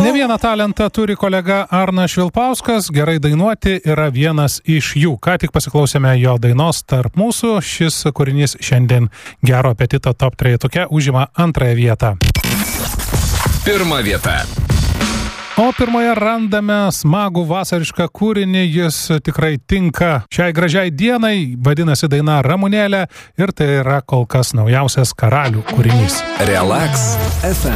Ne vieną talentą turi kolega Arnas Švilpauskas, gerai dainuoti yra vienas iš jų. Ką tik pasiklausėme jo dainos Tarp mūsų, šis kūrinys šiandien Gero apetito top 3 užima 2 vietą. 1 vieta. O pirmoje randame smagų vasarišką kūrinį, jis tikrai tinka šiai gražiai dienai, vadinasi daina Ramunėlė ir tai yra kol kas naujausias Karalių kūrinys. Relax FM.